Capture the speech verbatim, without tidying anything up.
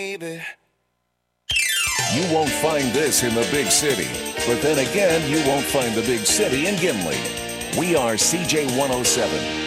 Baby. You won't find this in the big city, but then again, you won't find the big city in Gimli. We are C J one oh seven.